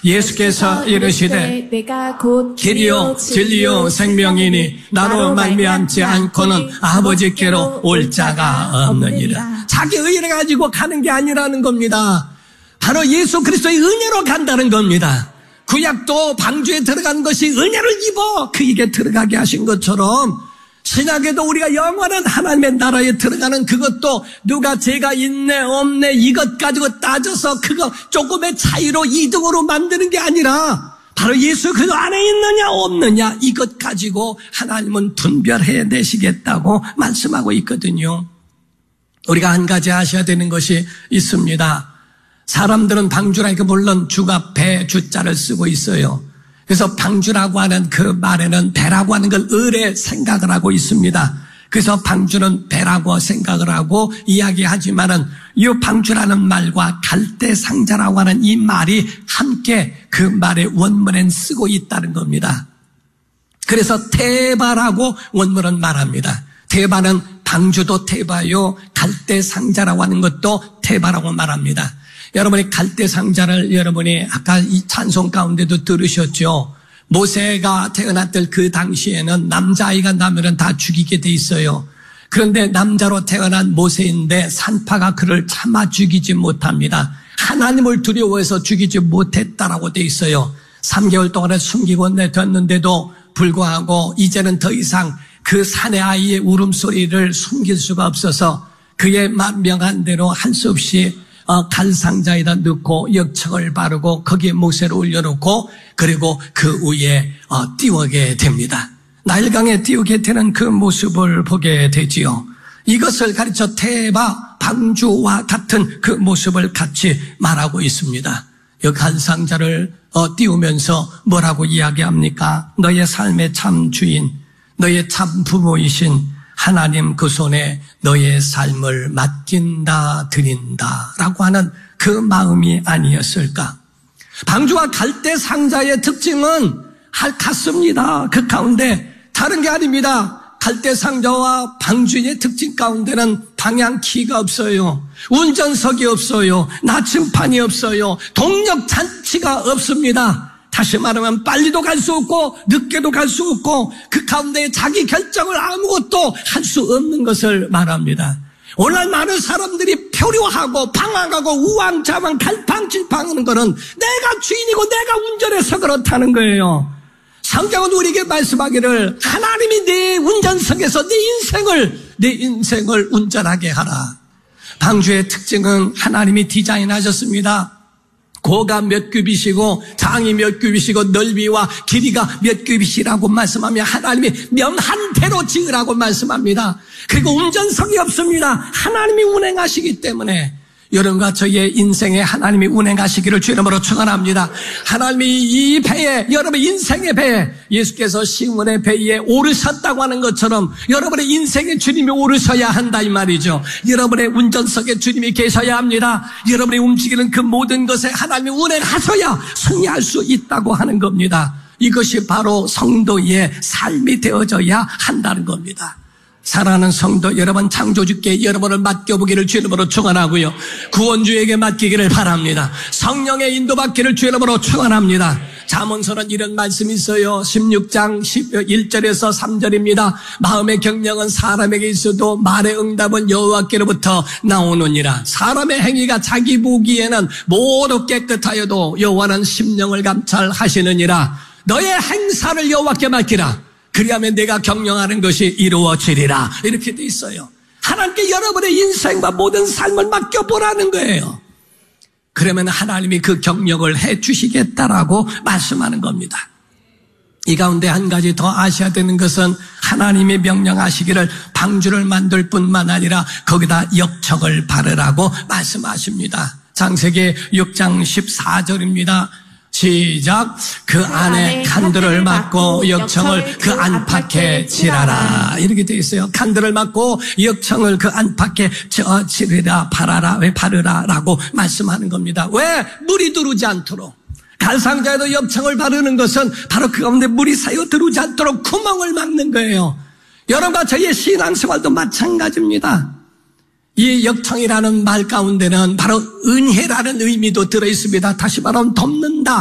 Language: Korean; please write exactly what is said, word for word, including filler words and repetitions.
예수께서 이르시되 길이요 진리요 생명이니 나로 말미암지 않고는 아버지께로 올 자가 없느니라. 자기 의를 가지고 가는 게 아니라는 겁니다. 바로 예수 그리스도의 은혜로 간다는 겁니다. 구약도 방주에 들어간 것이 은혜를 입어 그에게 들어가게 하신 것처럼 신약에도 우리가 영원한 하나님의 나라에 들어가는 그것도 누가 죄가 있네 없네 이것 가지고 따져서 그거 조금의 차이로 이득으로 만드는 게 아니라 바로 예수 그리스도 안에 있느냐 없느냐 이것 가지고 하나님은 분별해 내시겠다고 말씀하고 있거든요. 우리가 한 가지 아셔야 되는 것이 있습니다. 사람들은 방주라니까 물론 주가 배 주자를 쓰고 있어요. 그래서 방주라고 하는 그 말에는 배라고 하는 걸 을에 생각을 하고 있습니다. 그래서 방주는 배라고 생각을 하고 이야기하지만은 이 방주라는 말과 갈대상자라고 하는 이 말이 함께 그 말의 원문엔 쓰고 있다는 겁니다. 그래서 테바라고 원문은 말합니다. 테바는 방주도 테바요, 갈대상자라고 하는 것도 테바라고 말합니다. 여러분이 갈대상자를 여러분이 아까 이 찬송 가운데도 들으셨죠. 모세가 태어났을 그 당시에는 남자아이가 나면은 다 죽이게 돼 있어요. 그런데 남자로 태어난 모세인데 산파가 그를 참아 죽이지 못합니다. 하나님을 두려워해서 죽이지 못했다라고 돼 있어요. 삼 개월 동안에 숨기고 내뒀는데도 불구하고 이제는 더 이상 그 사내 아이의 울음소리를 숨길 수가 없어서 그의 명한 대로 할 수 없이 어, 갈상자에다 넣고 역청을 바르고 거기에 모세를 올려놓고 그리고 그 위에 어, 띄우게 됩니다. 나일강에 띄우게 되는 그 모습을 보게 되지요. 이것을 가르쳐 테바 방주와 같은 그 모습을 같이 말하고 있습니다. 이 갈상자를 어, 띄우면서 뭐라고 이야기합니까? 너의 삶의 참 주인, 너의 참 부모이신 하나님 그 손에 너의 삶을 맡긴다 드린다 라고 하는 그 마음이 아니었을까. 방주와 갈대상자의 특징은 같습니다. 그 가운데 다른 게 아닙니다. 갈대상자와 방주의 특징 가운데는 방향키가 없어요. 운전석이 없어요. 나침판이 없어요. 동력잔치가 없습니다. 다시 말하면 빨리도 갈 수 없고 늦게도 갈 수 없고 그 가운데 자기 결정을 아무것도 할 수 없는 것을 말합니다. 오늘날 많은 사람들이 표류하고 방황하고 우왕좌왕 갈팡질팡하는 것은 내가 주인이고 내가 운전해서 그렇다는 거예요. 성경은 우리에게 말씀하기를 하나님이 내 운전석에서 내 인생을 내 인생을 운전하게 하라. 방주의 특징은 하나님이 디자인하셨습니다. 고가 몇 규빗이고 장이 몇 규빗이고 넓이와 길이가 몇 규빗이라고 말씀하며 하나님이 명한 대로 지으라고 말씀합니다. 그리고 운전석이 없습니다. 하나님이 운행하시기 때문에 여러분과 저의 인생에 하나님이 운행하시기를 주 이름으로 축원합니다. 하나님이 이 배에 여러분의 인생의 배에 예수께서 시몬의 배에 오르셨다고 하는 것처럼 여러분의 인생의 주님이 오르셔야 한다 이 말이죠. 여러분의 운전석에 주님이 계셔야 합니다. 여러분이 움직이는 그 모든 것에 하나님이 운행하셔야 승리할 수 있다고 하는 겁니다. 이것이 바로 성도의 삶이 되어져야 한다는 겁니다. 사랑하는 성도 여러분, 창조주께 여러분을 맡겨보기를 주 이름으로 축원하고요, 구원주에게 맡기기를 바랍니다. 성령의 인도받기를 주 이름으로 축원합니다. 잠언서는 이런 말씀이 있어요. 십육 장 일 절에서 삼 절입니다. 마음의 경영은 사람에게 있어도 말의 응답은 여호와께로부터 나오느니라. 사람의 행위가 자기 보기에는 모두 깨끗하여도 여호와는 심령을 감찰하시느니라. 너의 행사를 여호와께 맡기라. 그리하면 내가 경영하는 것이 이루어지리라. 이렇게 돼 있어요. 하나님께 여러분의 인생과 모든 삶을 맡겨보라는 거예요. 그러면 하나님이 그 경영을 해 주시겠다라고 말씀하는 겁니다. 이 가운데 한 가지 더 아셔야 되는 것은 하나님이 명령하시기를 방주를 만들 뿐만 아니라 거기다 역청을 바르라고 말씀하십니다. 창세기 육 장 십사 절입니다. 시작. 그 안에 칸들을 막고 역청을 그 안팎에 칠하라. 이렇게 되어 있어요. 칸들을 막고 역청을 그 안팎에 칠하라, 바라라, 왜 바르라 라고 말씀하는 겁니다. 왜? 물이 들어오지 않도록. 갈상자에도 역청을 바르는 것은 바로 그 가운데 물이 새어 들어오지 않도록 구멍을 막는 거예요. 여러분과 저희의 신앙생활도 마찬가지입니다. 이 역청이라는 말 가운데는 바로 은혜라는 의미도 들어있습니다. 다시 말하면 덮는다,